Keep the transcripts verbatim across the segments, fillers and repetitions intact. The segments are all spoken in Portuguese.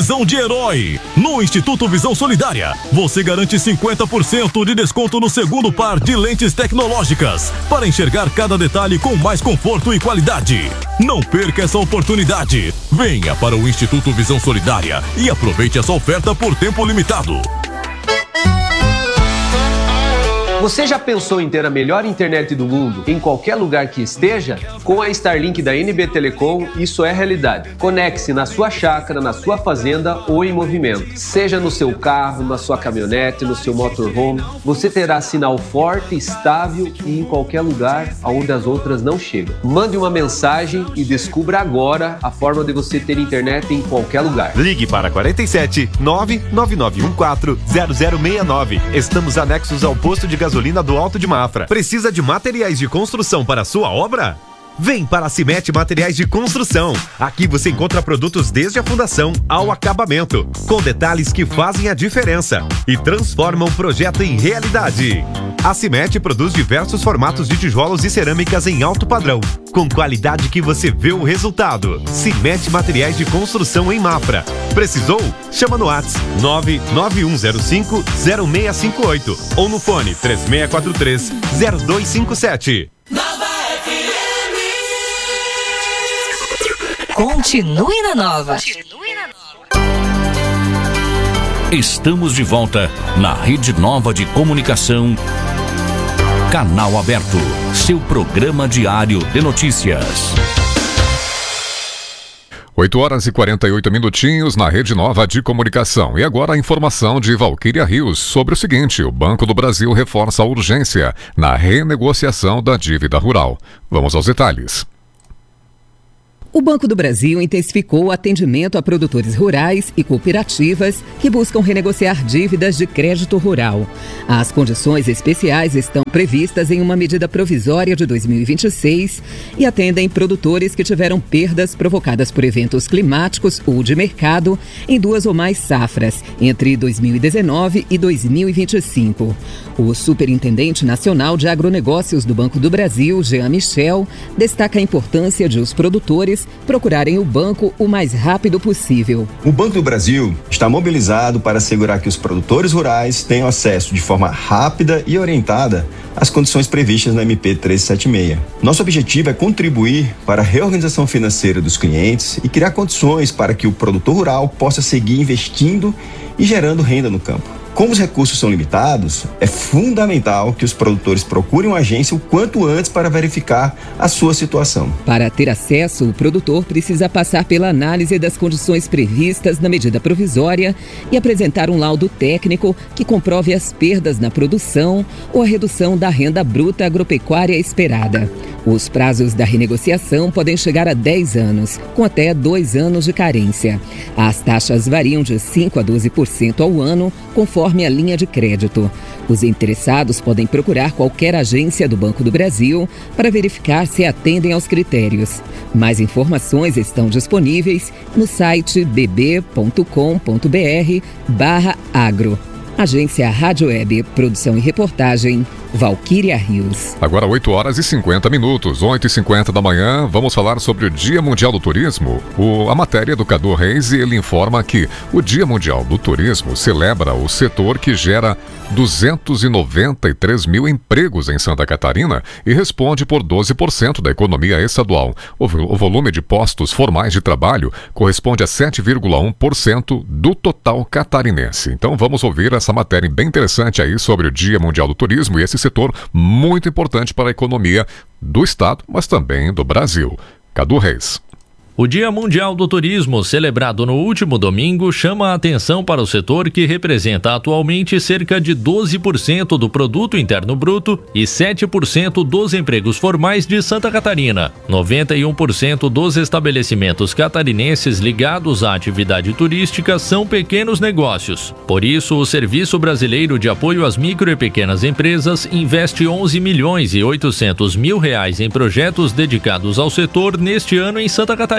visão de herói. No Instituto Visão Solidária, você garante cinquenta por cento de desconto no segundo par de lentes tecnológicas para enxergar cada detalhe com mais conforto e qualidade. Não perca essa oportunidade. Venha para o Instituto Visão Solidária e aproveite essa oferta por tempo limitado. Você já pensou em ter a melhor internet do mundo em qualquer lugar que esteja? Com a Starlink da N B Telecom, isso é realidade. Conecte-se na sua chácara, na sua fazenda ou em movimento. Seja no seu carro, na sua caminhonete, no seu motorhome, você terá sinal forte, estável e em qualquer lugar onde as outras não chegam. Mande uma mensagem e descubra agora a forma de você ter internet em qualquer lugar. Ligue para quarenta e sete, nove nove nove um quatro, zero zero seis nove. Estamos anexos ao posto de gasolina gasolina do Alto de Mafra. Precisa de materiais de construção para a sua obra? Vem para a Cimete Materiais de Construção. Aqui você encontra produtos desde a fundação ao acabamento, com detalhes que fazem a diferença e transformam o projeto em realidade. A Cimete produz diversos formatos de tijolos e cerâmicas em alto padrão, com qualidade que você vê o resultado. Cimete Materiais de Construção em Mafra. Precisou? Chama no WhatsApp nove nove um zero cinco zero seis cinco oito ou no fone três seis quatro três zero dois cinco sete. Continue na Nova. Estamos de volta na Rede Nova de Comunicação. Canal Aberto, seu programa diário de notícias. oito horas e quarenta e oito minutinhos na Rede Nova de Comunicação. E agora a informação de Valquíria Rios sobre o seguinte: o Banco do Brasil reforça a urgência na renegociação da dívida rural. Vamos aos detalhes. O Banco do Brasil intensificou o atendimento a produtores rurais e cooperativas que buscam renegociar dívidas de crédito rural. As condições especiais estão previstas em uma medida provisória de dois mil e vinte e seis e atendem produtores que tiveram perdas provocadas por eventos climáticos ou de mercado em duas ou mais safras, entre dois mil e dezenove e dois mil e vinte e cinco. O Superintendente Nacional de Agronegócios do Banco do Brasil, Jean Michel, destaca a importância de os produtores procurarem o banco o mais rápido possível. O Banco do Brasil está mobilizado para assegurar que os produtores rurais tenham acesso de forma rápida e orientada às condições previstas na M P trezentos e setenta e seis. Nosso objetivo é contribuir para a reorganização financeira dos clientes e criar condições para que o produtor rural possa seguir investindo e gerando renda no campo. Como os recursos são limitados, é fundamental que os produtores procurem uma agência o quanto antes para verificar a sua situação. Para ter acesso, o produtor precisa passar pela análise das condições previstas na medida provisória e apresentar um laudo técnico que comprove as perdas na produção ou a redução da renda bruta agropecuária esperada. Os prazos da renegociação podem chegar a dez anos, com até dois anos de carência. As taxas variam de cinco a doze por cento ao ano, conforme a linha de crédito. Os interessados podem procurar qualquer agência do Banco do Brasil para verificar se atendem aos critérios. Mais informações estão disponíveis no site b b ponto com ponto b r barra agro. Agência Rádio Web, produção e reportagem, Valquíria Rios. Agora oito horas e cinquenta minutos, oito e cinquenta da manhã, vamos falar sobre o Dia Mundial do Turismo. O, a matéria do Cadu Reis, ele informa que o Dia Mundial do Turismo celebra o setor que gera duzentos e noventa e três mil empregos em Santa Catarina e responde por doze por cento da economia estadual. O, o volume de postos formais de trabalho corresponde a sete vírgula um por cento do total catarinense. Então vamos ouvir essa matéria bem interessante aí sobre o Dia Mundial do Turismo e esse setor muito importante para a economia do estado, mas também do Brasil. Cadu Reis. O Dia Mundial do Turismo, celebrado no último domingo, chama a atenção para o setor que representa atualmente cerca de doze por cento do Produto Interno Bruto e sete por cento dos empregos formais de Santa Catarina. noventa e um por cento dos estabelecimentos catarinenses ligados à atividade turística são pequenos negócios. Por isso, o Serviço Brasileiro de Apoio às Micro e Pequenas Empresas investe onze milhões e oitocentos mil reais em projetos dedicados ao setor neste ano em Santa Catarina.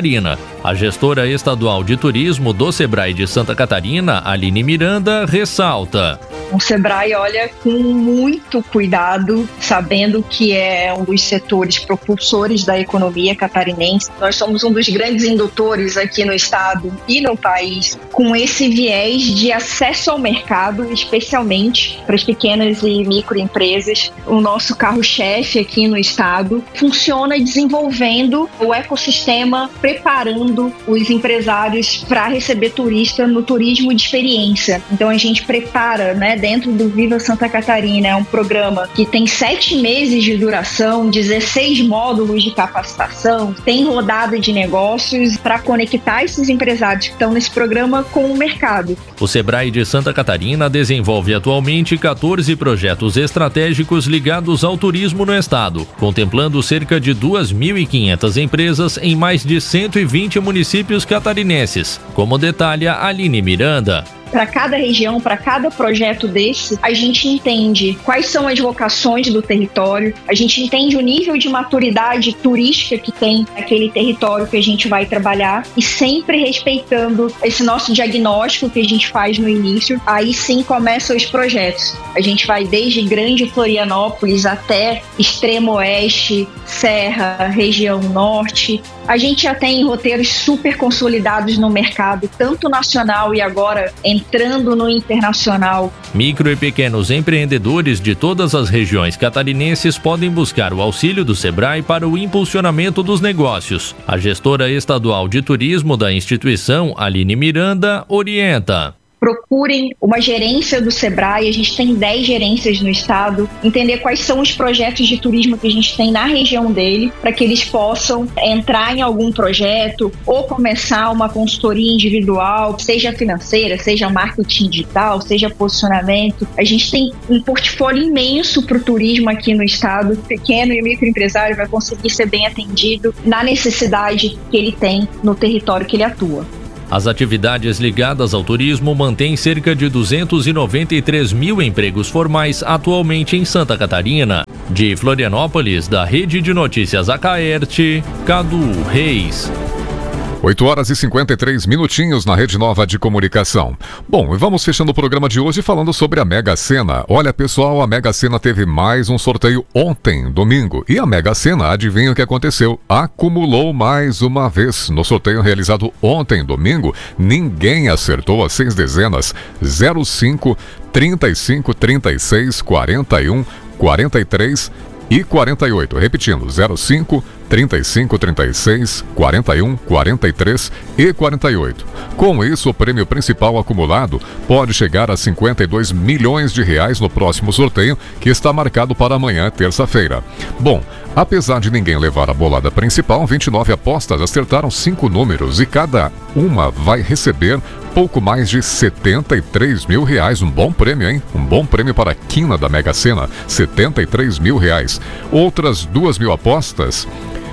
Catarina. A gestora estadual de turismo do Sebrae de Santa Catarina, Aline Miranda, ressalta: o Sebrae olha com muito cuidado, sabendo que é um dos setores propulsores da economia catarinense. Nós somos um dos grandes indutores aqui no estado e no país, com esse viés de acesso ao mercado, especialmente para as pequenas e microempresas. O nosso carro-chefe aqui no estado funciona desenvolvendo o ecossistema, preparando os empresários para receber turista no turismo de experiência. Então a gente prepara, né, dentro do Viva Santa Catarina, é um programa que tem sete meses de duração, dezesseis módulos de capacitação, tem rodada de negócios para conectar esses empresários que estão nesse programa com o mercado. O Sebrae de Santa Catarina desenvolve atualmente quatorze projetos estratégicos ligados ao turismo no estado, contemplando cerca de duas mil e quinhentas empresas em mais de cento e vinte municípios catarinenses, como detalha Aline Miranda. Para cada região, para cada projeto desse, a gente entende quais são as vocações do território, a gente entende o nível de maturidade turística que tem aquele território que a gente vai trabalhar e sempre respeitando esse nosso diagnóstico que a gente faz no início. Aí sim começam os projetos. A gente vai desde Grande Florianópolis até Extremo Oeste, Serra, região Norte. A gente já tem roteiros super consolidados no mercado, tanto nacional e agora entrando no internacional. Micro e pequenos empreendedores de todas as regiões catarinenses podem buscar o auxílio do Sebrae para o impulsionamento dos negócios. A gestora estadual de turismo da instituição, Aline Miranda, orienta: procurem uma gerência do Sebrae, a gente tem dez gerências no estado, entender quais são os projetos de turismo que a gente tem na região dele, para que eles possam entrar em algum projeto ou começar uma consultoria individual, seja financeira, seja marketing digital, seja posicionamento. A gente tem um portfólio imenso para o turismo aqui no estado. O pequeno e o microempresário vai conseguir ser bem atendido na necessidade que ele tem no território que ele atua. As atividades ligadas ao turismo mantêm cerca de duzentos e noventa e três mil empregos formais atualmente em Santa Catarina. De Florianópolis, da Rede de Notícias Acaerte, Cadu Reis. oito horas e cinquenta e três minutinhos na Rede Nova de Comunicação. Bom, e vamos fechando o programa de hoje falando sobre a Mega Sena. Olha, pessoal, a Mega Sena teve mais um sorteio ontem, domingo. E a Mega Sena, adivinha o que aconteceu? Acumulou mais uma vez. No sorteio realizado ontem, domingo, ninguém acertou as seis dezenas zero cinco, trinta e cinco, trinta e seis, quarenta e um, quarenta e três e quarenta e oito. Repetindo, zero cinco, trinta e cinco, trinta e seis, quarenta e um, quarenta e três e quarenta e oito. Com isso, o prêmio principal acumulado pode chegar a cinquenta e dois milhões de reais no próximo sorteio, que está marcado para amanhã, terça-feira. Bom, apesar de ninguém levar a bolada principal, vinte e nove apostas acertaram cinco números e cada uma vai receber pouco mais de setenta e três mil reais. Um bom prêmio, hein? Um bom prêmio para a quina da Mega Sena, setenta e três mil reais. Outras duas mil apostas,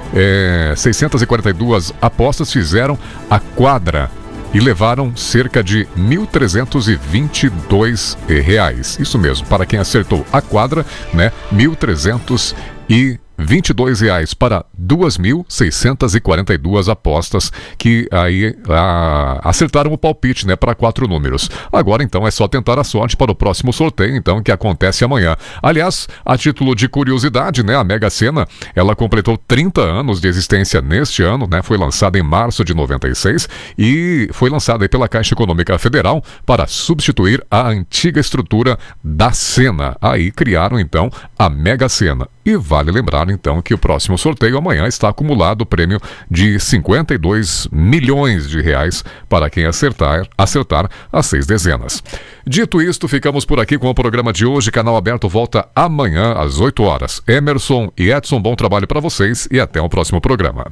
é, seiscentas e quarenta e duas apostas fizeram a quadra e levaram cerca de mil trezentos e vinte e dois reais. Isso mesmo, para quem acertou a quadra, né? mil trezentos e vinte e dois reais para duas mil seiscentas e quarenta e duas apostas que aí a, acertaram o palpite, né, para quatro números. Agora então é só tentar a sorte para o próximo sorteio, então, que acontece amanhã. Aliás, a título de curiosidade, né, a Mega Sena, ela completou trinta anos de existência neste ano, né, foi lançada em março de noventa e seis e foi lançada aí pela Caixa Econômica Federal para substituir a antiga estrutura da Sena. Aí criaram então a Mega Sena. E vale lembrar, então, que o próximo sorteio amanhã está acumulado o prêmio de cinquenta e dois milhões de reais para quem acertar, acertar as seis dezenas. Dito isto, ficamos por aqui com o programa de hoje. Canal Aberto volta amanhã às oito horas. Emerson e Edson, bom trabalho para vocês e até o próximo programa.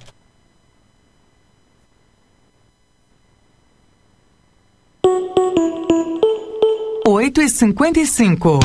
oito e cinquenta e cinco.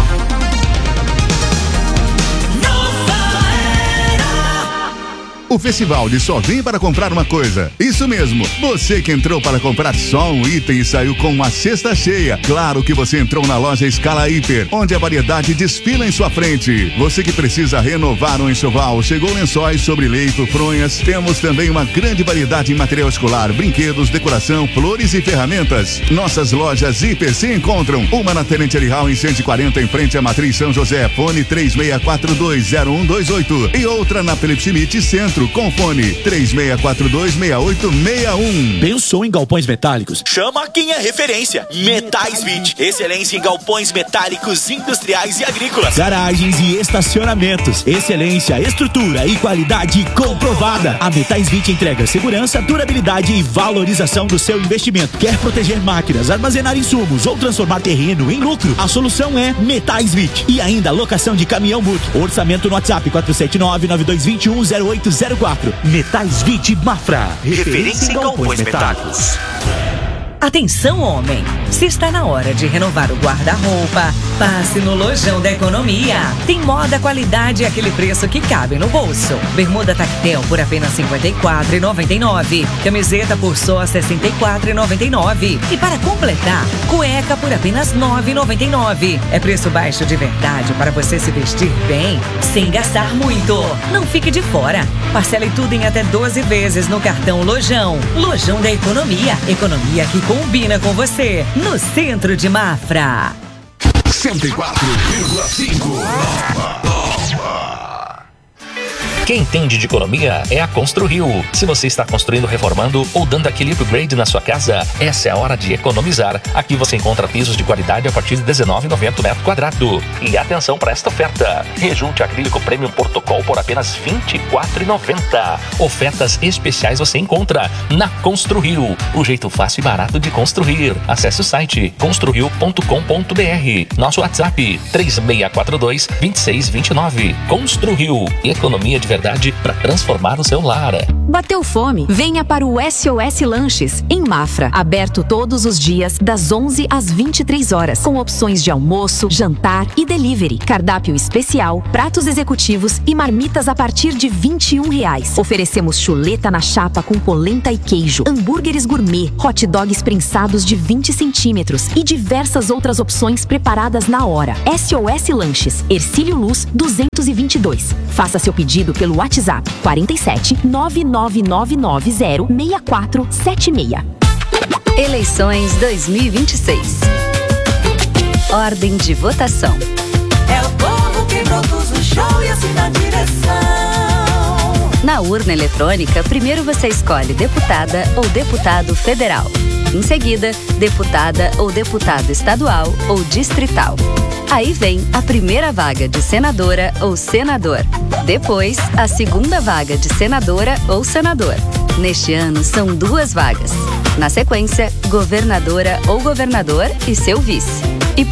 O Festivaldi só vem para comprar uma coisa. Isso mesmo, você que entrou para comprar só um item e saiu com uma cesta cheia. Claro que você entrou na loja Escala Hiper, onde a variedade desfila em sua frente. Você que precisa renovar um enxoval, chegou lençóis sobre leito, fronhas. Temos também uma grande variedade em material escolar, brinquedos, decoração, flores e ferramentas. Nossas lojas Hiper se encontram, uma na Tenente Elihal em cento e quarenta, em frente à Matriz São José, fone três seis quatro dois zero um dois oito, e outra na Felipe Schmidt Centro, com fone três seis quatro dois seis oito seis um. Pensou em galpões metálicos? Chama quem é referência. Metais vinte, excelência em galpões metálicos industriais e agrícolas, garagens e estacionamentos, excelência, estrutura e qualidade comprovada. A Metais vinte entrega segurança, durabilidade e valorização do seu investimento. Quer proteger máquinas, armazenar insumos ou transformar terreno em lucro? A solução é Metais vinte. E ainda locação de caminhão book. Orçamento no WhatsApp quatro sete nove, nove dois dois um, zero oito zero quatro. Metais vinte Mafra. Referência em galpões metálicos. Atenção, homem! Se está na hora de renovar o guarda-roupa, passe no Lojão da Economia. Tem moda, qualidade e aquele preço que cabe no bolso. Bermuda tactel por apenas cinquenta e quatro reais e noventa e nove centavos. Camiseta por só sessenta e quatro reais e noventa e nove centavos. E para completar, cueca por apenas nove reais e noventa e nove centavos. É preço baixo de verdade para você se vestir bem, sem gastar muito. Não fique de fora. Parcele tudo em até doze vezes no cartão Lojão. Lojão da Economia. Economia que combina com você, no centro de Mafra. cento e quatro vírgula cinco. Quem entende de economia é a Construrio. Se você está construindo, reformando ou dando aquele upgrade na sua casa, essa é a hora de economizar. Aqui você encontra pisos de qualidade a partir de dezenove reais e noventa centavos metro quadrado. E atenção para esta oferta. Rejunte acrílico Premium Portocol por apenas vinte e quatro reais e noventa centavos. Ofertas especiais você encontra na Construrio. O jeito fácil e barato de construir. Acesse o site construrio ponto com ponto br. Nosso WhatsApp três seis quatro dois, dois seis dois nove. Construrio. Economia de verdade para transformar o seu lar. Bateu fome? Venha para o S O S Lanches, em Mafra. Aberto todos os dias, das onze às vinte e três horas. Com opções de almoço, jantar e delivery. Cardápio especial, pratos executivos e marmitas a partir de vinte e um reais. Oferecemos chuleta na chapa com polenta e queijo, hambúrgueres gourmet, hot dogs prensados de vinte centímetros e diversas outras opções preparadas na hora. S O S Lanches, Hercílio Luz duzentos e vinte e dois. Faça seu pedido pelo WhatsApp quarenta e sete, nove nove nove nove zero, seis quatro sete seis. Eleições dois mil e vinte e seis. Ordem de votação. É o povo que produz o show e assina a direção. Na urna eletrônica, primeiro você escolhe deputada ou deputado federal. Em seguida, deputada ou deputado estadual ou distrital. Aí vem a primeira vaga de senadora ou senador. Depois, a segunda vaga de senadora ou senador. Neste ano, são duas vagas. Na sequência, governadora ou governador e seu vice.